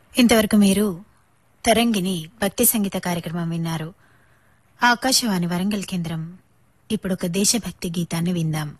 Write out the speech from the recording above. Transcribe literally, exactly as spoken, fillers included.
ఇంతవరకు మీరు తరంగిణి భక్తి సంగీత కార్యక్రమం విన్నారు. ఆకాశవాణి వరంగల్ కేంద్రం ఇప్పుడు ఒక దేశభక్తి గీతాన్ని విందాం.